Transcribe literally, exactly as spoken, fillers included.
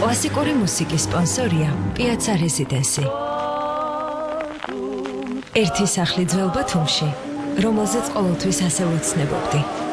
კლასიკური მუსიკის სპონსორია Piazza Residency. ერთი სახლი ძველ ბათუმში, რომელზეც ყოველთვის ასე ვოცნებობდი.